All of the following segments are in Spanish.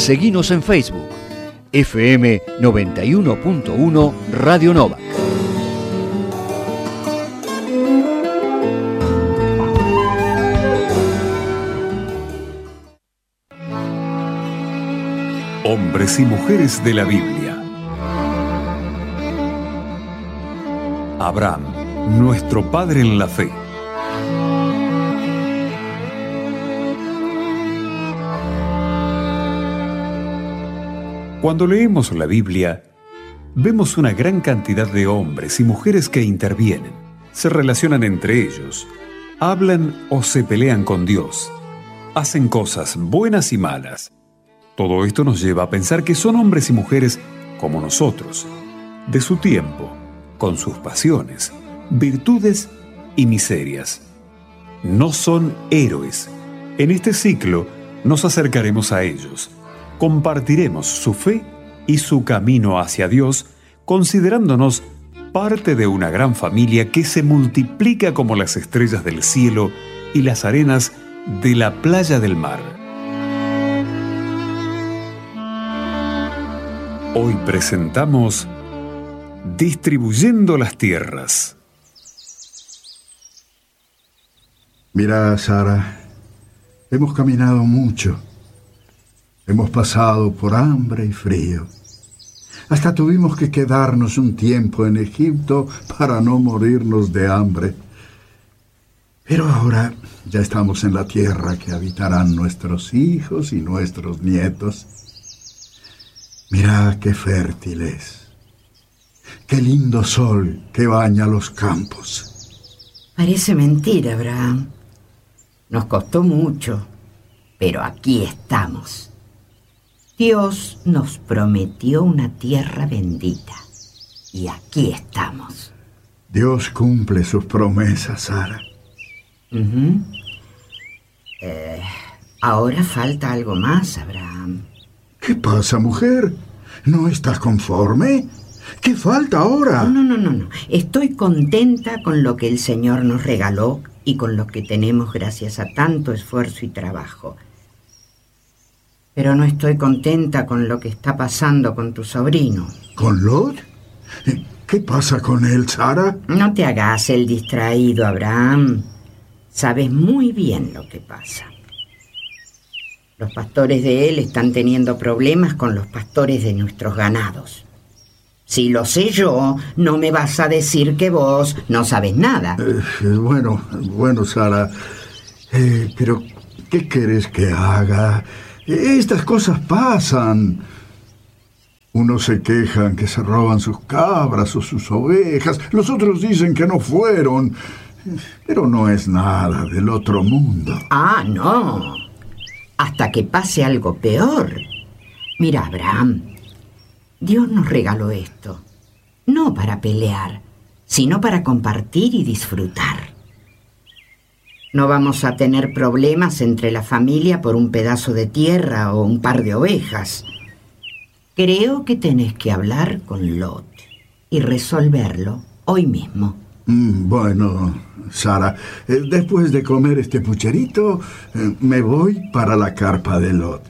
Seguinos en Facebook, FM 91.1 Radio Nova. Hombres y mujeres de la Biblia. Abraham, nuestro padre en la fe. Cuando leemos la Biblia, vemos una gran cantidad de hombres y mujeres que intervienen, se relacionan entre ellos, hablan o se pelean con Dios, hacen cosas buenas y malas. Todo esto nos lleva a pensar que son hombres y mujeres como nosotros, de su tiempo, con sus pasiones, virtudes y miserias. No son héroes. En este ciclo nos acercaremos a ellos. Compartiremos su fe y su camino hacia Dios, considerándonos parte de una gran familia que se multiplica como las estrellas del cielo y las arenas de la playa del mar. Hoy presentamos Distribuyendo las Tierras. Mira, Sara, hemos caminado mucho. Hemos pasado por hambre y frío. Hasta tuvimos que quedarnos un tiempo en Egipto para no morirnos de hambre. Pero ahora ya estamos en la tierra que habitarán nuestros hijos y nuestros nietos. Mira qué fértil es. Qué lindo sol que baña los campos. Parece mentira, Abraham. Nos costó mucho, pero aquí estamos. Dios nos prometió una tierra bendita y aquí estamos. Dios cumple sus promesas, Sara. Ahora falta algo más, Abraham. ¿Qué pasa, mujer? ¿No estás conforme? ¿Qué falta ahora? No. Estoy contenta con lo que el Señor nos regaló y con lo que tenemos gracias a tanto esfuerzo y trabajo. Pero no estoy contenta con lo que está pasando con tu sobrino. ¿Con Lot? ¿Qué pasa con él, Sara? No te hagas el distraído, Abraham. Sabes muy bien lo que pasa. Los pastores de él están teniendo problemas con los pastores de nuestros ganados. Si lo sé yo, no me vas a decir que vos no sabes nada. Bueno, Sara. Pero, ¿qué querés que haga? Estas cosas pasan. Unos se quejan que se roban sus cabras o sus ovejas. Los otros dicen que no fueron. Pero no es nada del otro mundo. Ah, no. Hasta que pase algo peor. Mira, Abraham, Dios nos regaló esto. No para pelear, sino para compartir y disfrutar. No vamos a tener problemas entre la familia por un pedazo de tierra o un par de ovejas. Creo que tenés que hablar con Lot y resolverlo hoy mismo. Bueno, Sara, después de comer este pucherito, me voy para la carpa de Lot.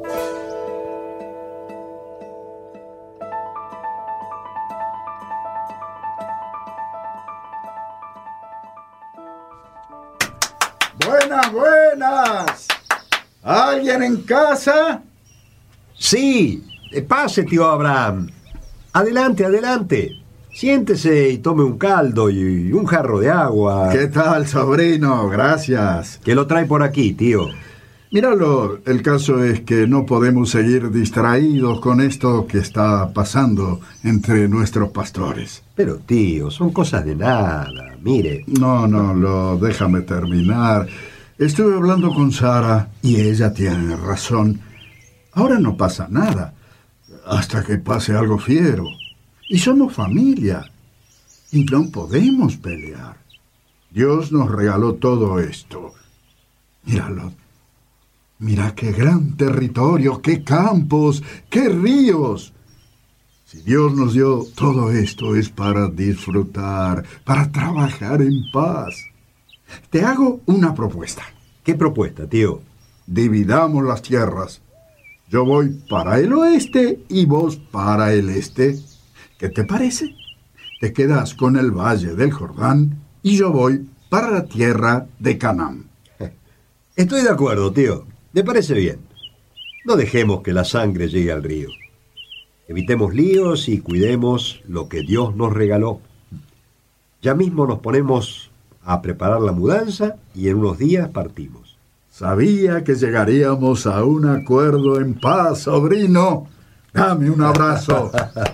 Buenas. ¿Alguien en casa? Sí, pase, tío Abraham. Adelante. Siéntese y tome un caldo y un jarro de agua. ¿Qué tal, sobrino? Gracias. ¿Qué lo trae por aquí, tío? Míralo, el caso es que no podemos seguir distraídos con esto que está pasando entre nuestros pastores. Pero, tío, son cosas de nada, mire. No, déjame terminar. Estuve hablando con Sara y ella tiene razón. Ahora no pasa nada, hasta que pase algo fiero. Y somos familia, y no podemos pelear. Dios nos regaló todo esto. Míralo. Mira qué gran territorio, qué campos, qué ríos. Si Dios nos dio todo esto es para disfrutar, para trabajar en paz. Te hago una propuesta. ¿Qué propuesta, tío? Dividamos las tierras. Yo voy para el oeste y vos para el este. ¿Qué te parece? Te quedas con el valle del Jordán y yo voy para la tierra de Canaán. Estoy de acuerdo, tío. Me parece bien. No dejemos que la sangre llegue al río. Evitemos líos y cuidemos lo que Dios nos regaló. Ya mismo nos ponemos a preparar la mudanza y en unos días partimos. Sabía que llegaríamos a un acuerdo en paz, sobrino. Dame un abrazo.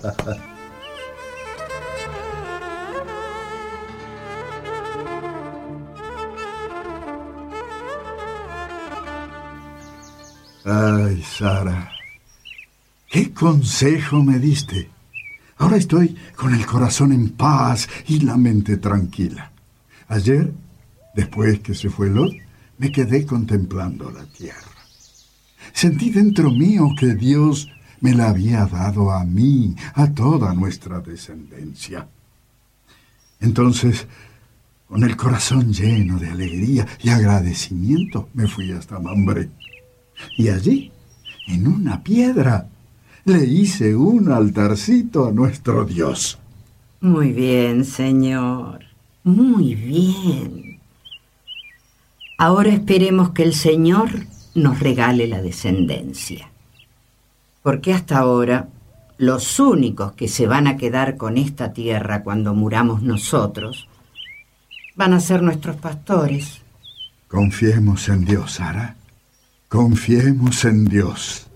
Ay, Sara, ¿qué consejo me diste? Ahora estoy con el corazón en paz y la mente tranquila. Ayer, después que se fue Lot, me quedé contemplando la tierra. Sentí dentro mío que Dios me la había dado a mí, a toda nuestra descendencia. Entonces, con el corazón lleno de alegría y agradecimiento, me fui hasta Mambré. Y allí, en una piedra, le hice un altarcito a nuestro Dios. Muy bien, señor. Muy bien. Ahora esperemos que el Señor nos regale la descendencia. Porque hasta ahora, los únicos que se van a quedar con esta tierra cuando muramos nosotros van a ser nuestros pastores. Confiemos en Dios, Sara. Confiemos en Dios.